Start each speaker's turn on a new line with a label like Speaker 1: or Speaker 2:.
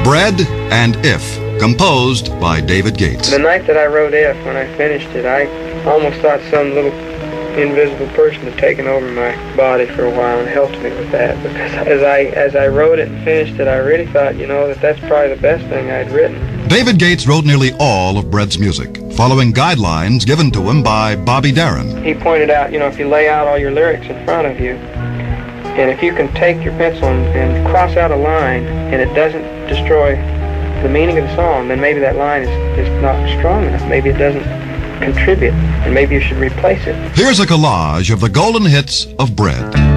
Speaker 1: Bread and If, composed by David Gates.
Speaker 2: The night that I wrote If, when I finished it, I almost thought some little invisible person had taken over my body for a while and helped me with that. Because as I wrote it and finished it, I really thought, that's probably the best thing I'd written.
Speaker 1: David Gates wrote nearly all of Bread's music, following guidelines given to him by Bobby Darin.
Speaker 2: He pointed out, if you lay out all your lyrics in front of you, and if you can take your pencil and cross out a line, and it doesn't destroy the meaning of the song, then maybe that line is not strong enough. Maybe it doesn't contribute, and maybe you should replace it.
Speaker 1: Here's a collage of the golden hits of Bread.